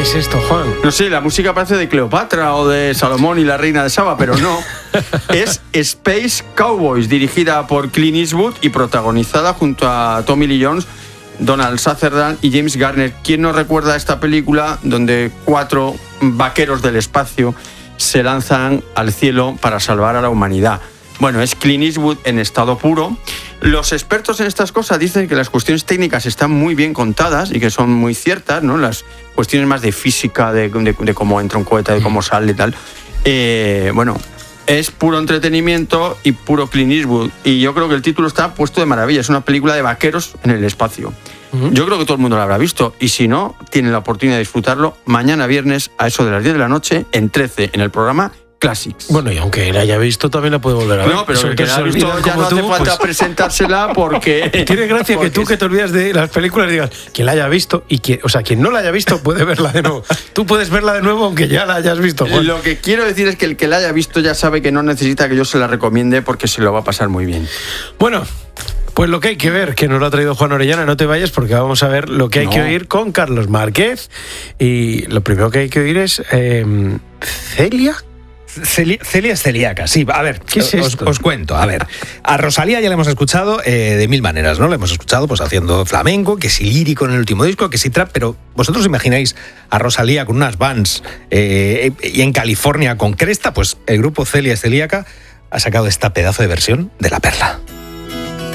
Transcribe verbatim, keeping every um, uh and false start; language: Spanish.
¿Qué es esto, Juan? No sé, la música parece de Cleopatra o de Salomón y la reina de Saba, pero no. Es Space Cowboys, dirigida por Clint Eastwood y protagonizada junto a Tommy Lee Jones, Donald Sutherland y James Garner. ¿Quién no recuerda esta película donde cuatro vaqueros del espacio se lanzan al cielo para salvar a la humanidad? Bueno, es Clint Eastwood en estado puro. Los expertos en estas cosas dicen que las cuestiones técnicas están muy bien contadas y que son muy ciertas, ¿no? Las cuestiones más de física, de, de, de cómo entra un cohete, de cómo sale y tal. Eh, bueno, es puro entretenimiento y puro Clint Eastwood. Y yo creo que el título está puesto de maravilla. Es una película de vaqueros en el espacio. Uh-huh. Yo creo que todo el mundo lo habrá visto. Y si no, tienen la oportunidad de disfrutarlo mañana viernes a eso de las diez de la noche en trece, en el programa Classics. Bueno, y aunque la haya visto, también la puede volver a ver. No, pero el que la ha visto ya no hace tú, falta pues... presentársela porque... Tiene gracia porque que tú que te olvidas de las películas digas, quien la haya visto, y quien, o sea, quien no la haya visto puede verla de nuevo. Tú puedes verla de nuevo aunque ya la hayas visto, Juan. Lo que quiero decir es que el que la haya visto ya sabe que no necesita que yo se la recomiende porque se lo va a pasar muy bien. Bueno... Pues lo que hay que ver, que nos lo ha traído Juan Orellana, no te vayas porque vamos a ver lo que hay no. que oír con Carlos Márquez. Y lo primero que hay que oír es eh, Celia. Celia, Celia es celíaca, sí. A ver, ¿qué es esto? Os, os cuento. A ver, a Rosalía ya la hemos escuchado eh, de mil maneras, ¿no? La hemos escuchado pues haciendo flamenco, que si lírico en el último disco, que si trap, pero vosotros imagináis a Rosalía con unas Vans eh, y en California con cresta, pues el grupo Celia es celíaca ha sacado esta pedazo de versión de La Perla.